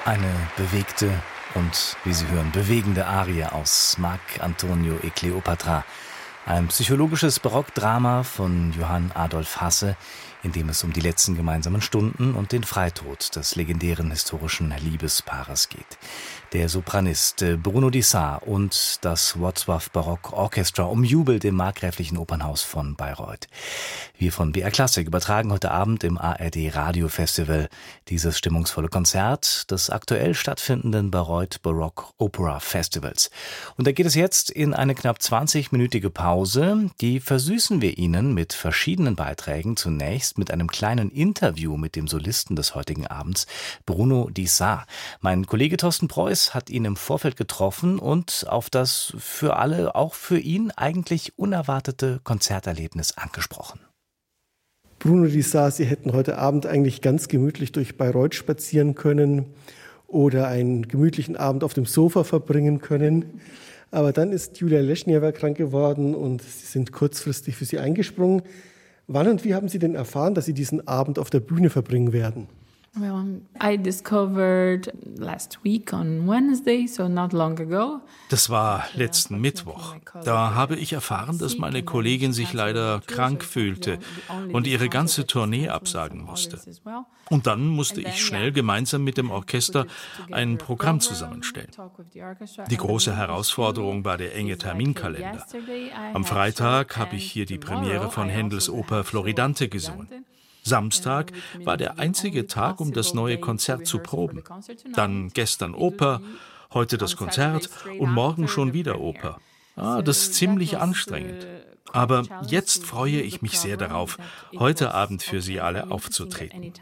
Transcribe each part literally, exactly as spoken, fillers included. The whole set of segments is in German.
Eine bewegte und, wie Sie hören, bewegende Arie aus Marc Antonio e Cleopatra. Ein psychologisches Barockdrama von Johann Adolf Hasse, in dem es um die letzten gemeinsamen Stunden und den Freitod des legendären historischen Liebespaares geht. Der Sopranist Bruno Di Sarr und das Wrocław Baroque Orchestra umjubelt im Markgräflichen Opernhaus von Bayreuth. Wir von B R Klassik übertragen heute Abend im A R D Radio Festival dieses stimmungsvolle Konzert des aktuell stattfindenden Bayreuth Baroque Opera Festivals. Und da geht es jetzt in eine knapp zwanzigminütige Pause. Die versüßen wir Ihnen mit verschiedenen Beiträgen. Zunächst mit einem kleinen Interview mit dem Solisten des heutigen Abends, Bruno Di Sarr. Mein Kollege Thorsten Preuß hat ihn im Vorfeld getroffen und auf das für alle, auch für ihn, eigentlich unerwartete Konzerterlebnis angesprochen. Bruno Di Sarr, Sie hätten heute Abend eigentlich ganz gemütlich durch Bayreuth spazieren können oder einen gemütlichen Abend auf dem Sofa verbringen können. Aber dann ist Julia Leschniewa krank geworden und Sie sind kurzfristig für sie eingesprungen. Wann und wie haben Sie denn erfahren, dass Sie diesen Abend auf der Bühne verbringen werden? Well, I discovered last week on Wednesday, so not long ago. Das war letzten Mittwoch. Da habe ich erfahren, dass meine Kollegin sich leider krank fühlte und ihre ganze Tournee absagen musste. Und dann musste ich schnell gemeinsam mit dem Orchester ein Programm zusammenstellen. Die große Herausforderung war der enge Terminkalender. Am Freitag habe ich hier die Premiere von Händels Oper Floridante gesungen. Samstag war der einzige Tag, um das neue Konzert zu proben. Dann gestern Oper, heute das Konzert und morgen schon wieder Oper. Ah, das ist ziemlich anstrengend. Aber jetzt freue ich mich sehr darauf, heute Abend für Sie alle aufzutreten.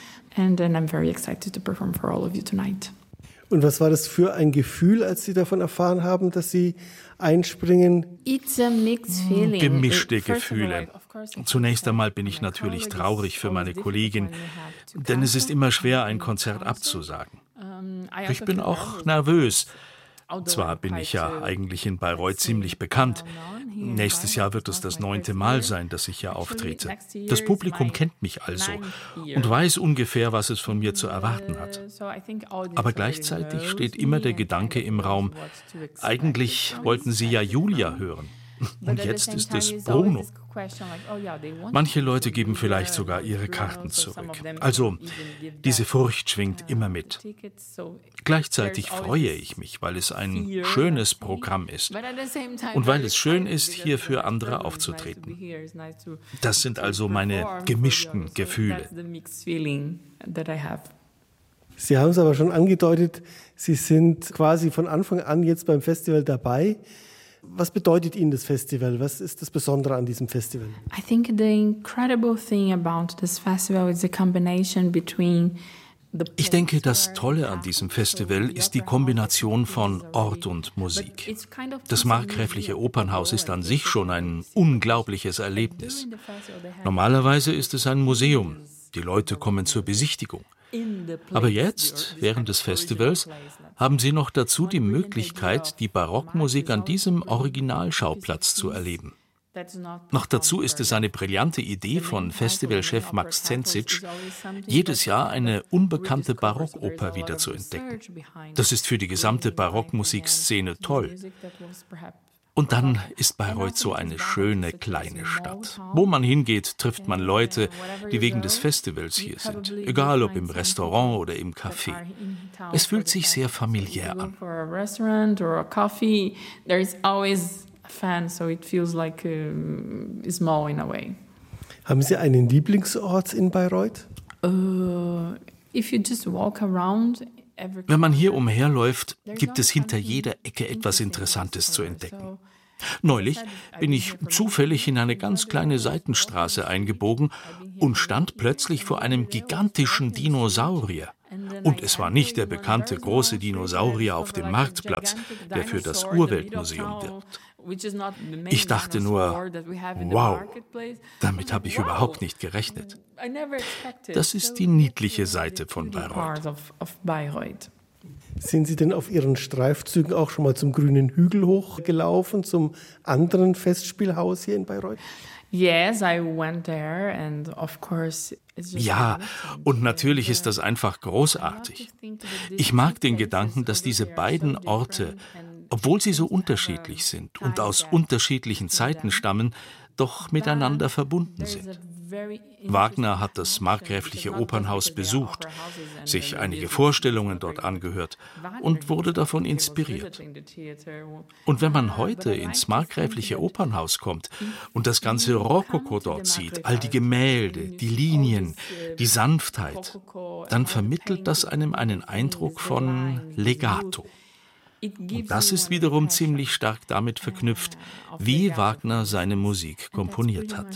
Und was war das für ein Gefühl, als Sie davon erfahren haben, dass Sie einspringen? Gemischte Gefühle. Zunächst einmal bin ich natürlich traurig für meine Kollegin, denn es ist immer schwer, ein Konzert abzusagen. Ich bin auch nervös. Zwar bin ich ja eigentlich in Bayreuth ziemlich bekannt. Nächstes Jahr wird es das neunte Mal sein, dass ich hier auftrete. Das Publikum kennt mich also und weiß ungefähr, was es von mir zu erwarten hat. Aber gleichzeitig steht immer der Gedanke im Raum, eigentlich wollten Sie ja Julia hören. Und jetzt ist es Bruno. Manche Leute geben vielleicht sogar ihre Karten zurück. Also, diese Furcht schwingt immer mit. Gleichzeitig freue ich mich, weil es ein schönes Programm ist und weil es schön ist, hier für andere aufzutreten. Das sind also meine gemischten Gefühle. Sie haben es aber schon angedeutet, Sie sind quasi von Anfang an jetzt beim Festival dabei. Was bedeutet Ihnen das Festival? Was ist das Besondere an diesem Festival? I think the incredible thing about this festival is a combination between Ich denke, das Tolle an diesem Festival ist die Kombination von Ort und Musik. Das Markgräfliche Opernhaus ist an sich schon ein unglaubliches Erlebnis. Normalerweise ist es ein Museum. Die Leute kommen zur Besichtigung. Aber jetzt, während des Festivals, haben Sie noch dazu die Möglichkeit, die Barockmusik an diesem Originalschauplatz zu erleben. Noch dazu ist es eine brillante Idee von Festivalchef Max Zenzic, jedes Jahr eine unbekannte Barockoper wieder zu entdecken. Das ist für die gesamte Barockmusikszene toll. Und dann ist Bayreuth so eine schöne kleine Stadt. Wo man hingeht, trifft man Leute, die wegen des Festivals hier sind. Egal ob im Restaurant oder im Café. Es fühlt sich sehr familiär an. Haben Sie einen Lieblingsort in Bayreuth? Uh, if you just walk around. Wenn man hier umherläuft, gibt es hinter jeder Ecke etwas Interessantes zu entdecken. Neulich bin ich zufällig in eine ganz kleine Seitenstraße eingebogen und stand plötzlich vor einem gigantischen Dinosaurier. Und es war nicht der bekannte große Dinosaurier auf dem Marktplatz, der für das Urweltmuseum wirbt. Ich dachte nur, wow, damit habe ich überhaupt nicht gerechnet. Das ist die niedliche Seite von Bayreuth. Sind Sie denn auf Ihren Streifzügen auch schon mal zum Grünen Hügel hochgelaufen, zum anderen Festspielhaus hier in Bayreuth? Yes, I went there and of course it's just Ja, und natürlich ist das einfach großartig. Ich mag den Gedanken, dass diese beiden Orte, obwohl sie so unterschiedlich sind und aus unterschiedlichen Zeiten stammen, doch miteinander verbunden sind. Wagner hat das Markgräfliche Opernhaus besucht, sich einige Vorstellungen dort angehört und wurde davon inspiriert. Und wenn man heute ins Markgräfliche Opernhaus kommt und das ganze Rokoko dort sieht, all die Gemälde, die Linien, die Sanftheit, dann vermittelt das einem einen Eindruck von Legato. Und das ist wiederum ziemlich stark damit verknüpft, wie Wagner seine Musik komponiert hat.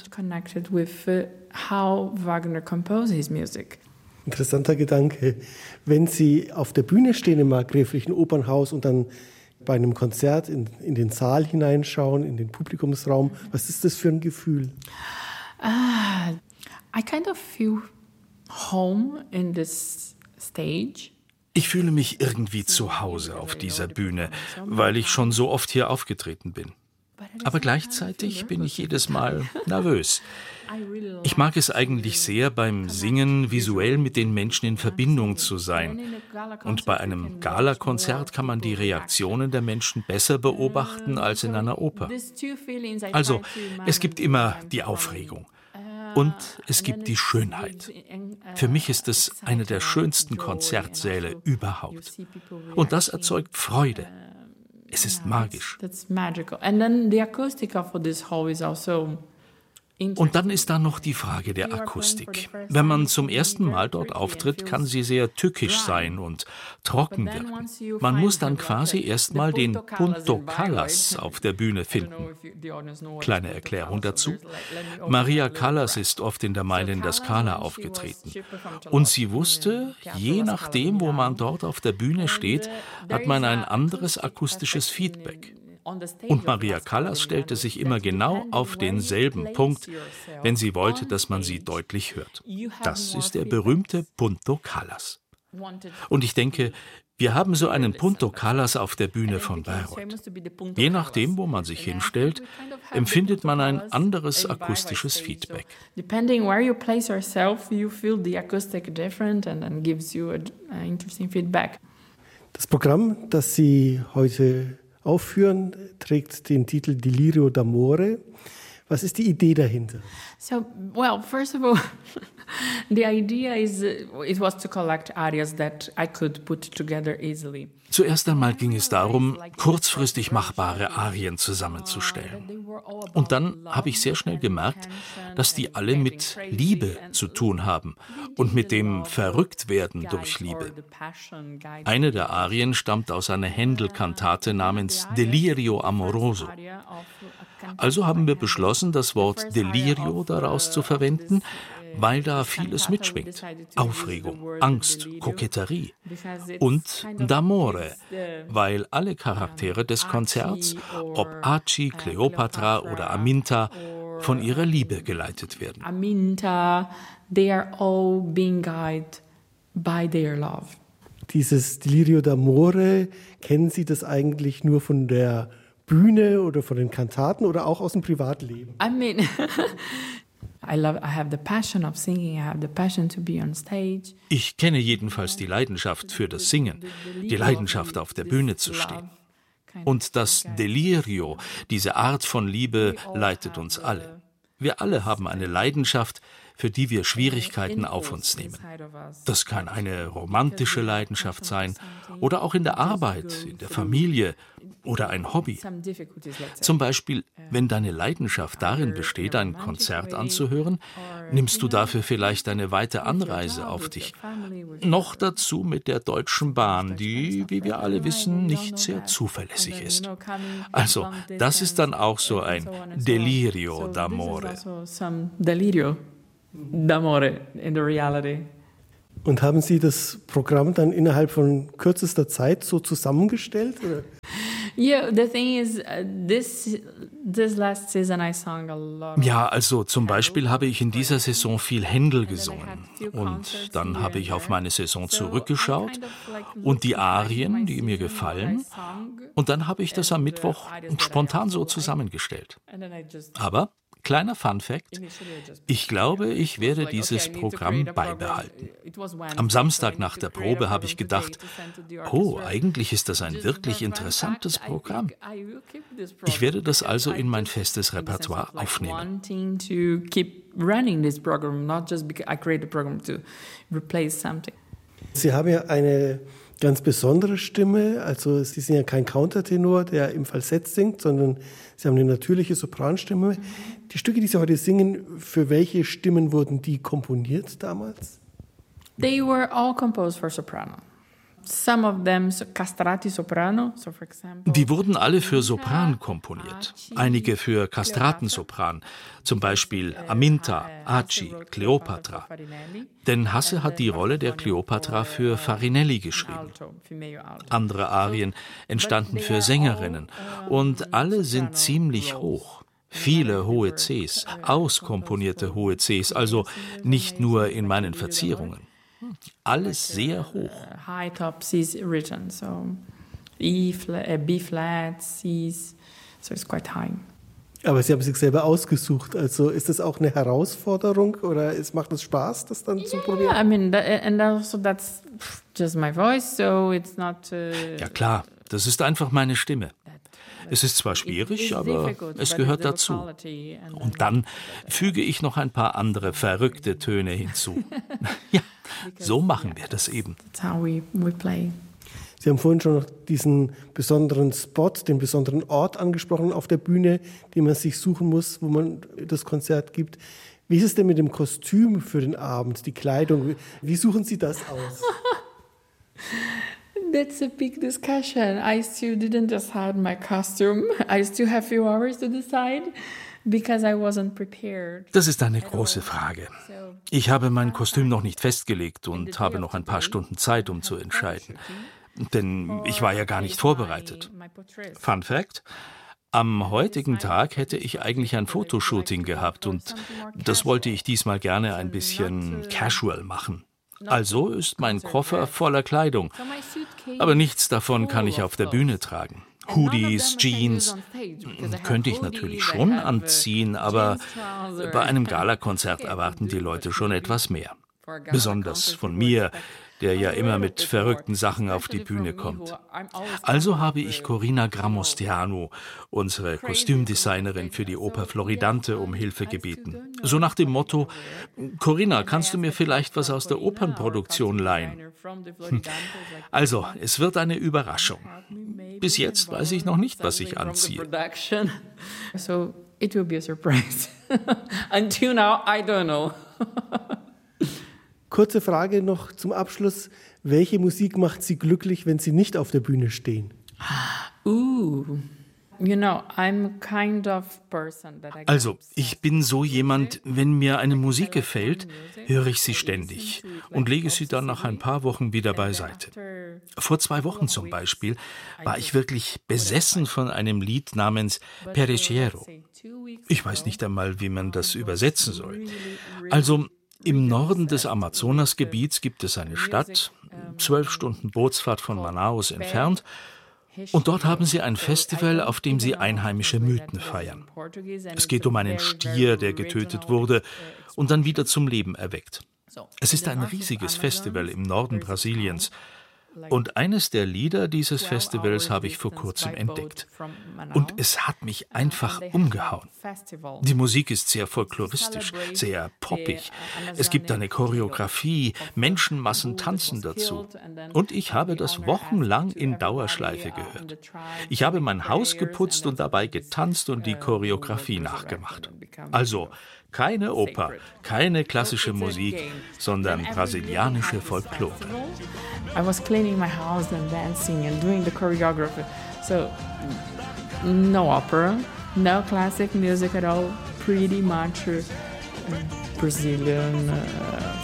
Interessanter Gedanke. Wenn Sie auf der Bühne stehen im Markgräflichen Opernhaus und dann bei einem Konzert in, in den Saal hineinschauen, in den Publikumsraum, was ist das für ein Gefühl? Uh, I kind of feel home in this stage. Ich fühle mich irgendwie zu Hause auf dieser Bühne, weil ich schon so oft hier aufgetreten bin. Aber gleichzeitig bin ich jedes Mal nervös. Ich mag es eigentlich sehr, beim Singen visuell mit den Menschen in Verbindung zu sein. Und bei einem Galakonzert kann man die Reaktionen der Menschen besser beobachten als in einer Oper. Also, es gibt immer die Aufregung. Und es gibt die Schönheit. Für mich ist es eine der schönsten Konzertsäle überhaupt. Und das erzeugt Freude. Es ist magisch. Und dann ist da noch die Frage der Akustik. Wenn man zum ersten Mal dort auftritt, kann sie sehr tückisch sein und trocken wirken. Man muss dann quasi erst mal den Punto Callas auf der Bühne finden. Kleine Erklärung dazu. Maria Callas ist oft in der Mailänder Scala aufgetreten. Und sie wusste, je nachdem, wo man dort auf der Bühne steht, hat man ein anderes akustisches Feedback. Und Maria Callas stellte sich immer genau auf denselben Punkt, wenn sie wollte, dass man sie deutlich hört. Das ist der berühmte Punto Callas. Und ich denke, wir haben so einen Punto Callas auf der Bühne von Bayreuth. Je nachdem, wo man sich hinstellt, empfindet man ein anderes akustisches Feedback. Depending where you place yourself, you feel the acoustic different and then gives you an interesting feedback. Das Programm, das Sie heute aufführen, trägt den Titel Delirio d'Amore. Was ist die Idee dahinter? So, well, first of all, the idea is uh, it was to collect arias that I could put together easily. Zuerst einmal ging es darum, kurzfristig machbare Arien zusammenzustellen. Und dann habe ich sehr schnell gemerkt, dass die alle mit Liebe zu tun haben und mit dem Verrücktwerden durch Liebe. Eine der Arien stammt aus einer Händel-Kantate namens Delirio Amoroso. Also haben wir beschlossen, das Wort Delirio daraus zu verwenden, weil da vieles mitschwingt. Aufregung, Angst, Koketterie und d'Amore, weil alle Charaktere des Konzerts, ob Aci, Kleopatra oder Aminta, von ihrer Liebe geleitet werden. Aminta, they are all being guided by their love. Dieses Delirio d'Amore, kennen Sie das eigentlich nur von der Bühne oder von den Kantaten oder auch aus dem Privatleben? I mean, I love, I have the passion of singing, I have the passion to be on stage. Ich kenne jedenfalls die Leidenschaft für das Singen, die Leidenschaft auf der Bühne zu stehen. Und das Delirio, diese Art von Liebe, leitet uns alle. Wir alle haben eine Leidenschaft, für die wir Schwierigkeiten auf uns nehmen. Das kann eine romantische Leidenschaft sein oder auch in der Arbeit, in der Familie oder ein Hobby. Zum Beispiel, wenn deine Leidenschaft darin besteht, ein Konzert anzuhören, nimmst du dafür vielleicht eine weite Anreise auf dich. Noch dazu mit der Deutschen Bahn, die, wie wir alle wissen, nicht sehr zuverlässig ist. Also, das ist dann auch so ein Delirio d'Amore. D'Amore in the reality. Und haben Sie das Programm dann innerhalb von kürzester Zeit so zusammengestellt? Oder? Yeah, the thing is, uh, this this last season I sang a lot. Ja, also zum Beispiel habe ich in dieser Saison viel Händel gesungen und dann habe ich auf meine Saison zurückgeschaut und die Arien, die mir gefallen, und dann habe ich das am Mittwoch spontan so zusammengestellt. Aber Kleiner Fun-Fact: Ich glaube, ich werde dieses Programm beibehalten. Am Samstag nach der Probe habe ich gedacht, oh, eigentlich ist das ein wirklich interessantes Programm. Ich werde das also in mein festes Repertoire aufnehmen. Sie haben ja eine ganz besondere Stimme, also Sie sind ja kein Countertenor, der im Falsett singt, sondern Sie haben eine natürliche Sopranstimme. Die Stücke, die Sie heute singen, für welche Stimmen wurden die komponiert damals? They were all composed for soprano. Some of them castrati soprano, so for example. Die wurden alle für Sopran komponiert, einige für Kastratensopran, zum Beispiel Aminta, Aci, Kleopatra. Denn Hasse hat die Rolle der Kleopatra für Farinelli geschrieben. Andere Arien entstanden für Sängerinnen und alle sind ziemlich hoch. Viele hohe Cs, auskomponierte hohe Cs, also nicht nur in meinen Verzierungen. Alles sehr hoch. High top Cs written, so E flat, B flat, Cs, so it's quite high. Aber Sie haben sich selber ausgesucht, also ist das auch eine Herausforderung oder ist, macht es Spaß, das dann yeah, zu probieren? I mean, that, and also that's just my voice, so it's not. Uh, ja klar, das ist einfach meine Stimme. Es ist zwar schwierig, aber es gehört dazu. Und dann füge ich noch ein paar andere verrückte Töne hinzu. Ja, so machen wir das eben. Sie haben vorhin schon noch diesen besonderen Spot, den besonderen Ort angesprochen auf der Bühne, den man sich suchen muss, wo man das Konzert gibt. Wie ist es denn mit dem Kostüm für den Abend, die Kleidung? Wie suchen Sie das aus? That's a big discussion. I still didn't decide my costume. I still have few hours to decide because I wasn't prepared. Das ist eine große Frage. Ich habe mein Kostüm noch nicht festgelegt und habe noch ein paar Stunden Zeit, um zu entscheiden. Denn ich war ja gar nicht vorbereitet. Fun Fact: Am heutigen Tag hätte ich eigentlich ein Fotoshooting gehabt und das wollte ich diesmal gerne ein bisschen casual machen. Also ist mein Koffer voller Kleidung, aber nichts davon kann ich auf der Bühne tragen. Hoodies, Jeans könnte ich natürlich schon anziehen, aber bei einem Galakonzert erwarten die Leute schon etwas mehr. Besonders von mir, der ja immer mit verrückten Sachen auf die Bühne kommt. Also habe ich Corina Gramostiano, unsere Kostümdesignerin für die Oper Floridante, um Hilfe gebeten. So nach dem Motto: Corina, kannst du mir vielleicht was aus der Opernproduktion leihen? Hm. Also, es wird eine Überraschung. Bis jetzt weiß ich noch nicht, was ich anziehe. So, it will be a surprise. Until now, I don't know. Kurze Frage noch zum Abschluss. Welche Musik macht Sie glücklich, wenn Sie nicht auf der Bühne stehen? Uh, you know, I'm kind of person that I Also, ich bin so jemand, wenn mir eine Musik gefällt, höre ich sie ständig und lege sie dann nach ein paar Wochen wieder beiseite. Vor zwei Wochen zum Beispiel war ich wirklich besessen von einem Lied namens Pereciero. Ich weiß nicht einmal, wie man das übersetzen soll. Also, im Norden des Amazonasgebiets gibt es eine Stadt, zwölf Stunden Bootsfahrt von Manaus entfernt, und dort haben sie ein Festival, auf dem sie einheimische Mythen feiern. Es geht um einen Stier, der getötet wurde und dann wieder zum Leben erweckt. Es ist ein riesiges Festival im Norden Brasiliens. Und eines der Lieder dieses Festivals habe ich vor kurzem entdeckt. Und es hat mich einfach umgehauen. Die Musik ist sehr folkloristisch, sehr poppig. Es gibt eine Choreografie, Menschenmassen tanzen dazu. Und ich habe das wochenlang in Dauerschleife gehört. Ich habe mein Haus geputzt und dabei getanzt und die Choreografie nachgemacht. Also keine Oper, keine klassische Musik, sondern brasilianische Folklore. I was cleaning my house and dancing and doing the choreography. So, no opera, no classic music at all, pretty much uh, Brazilian uh,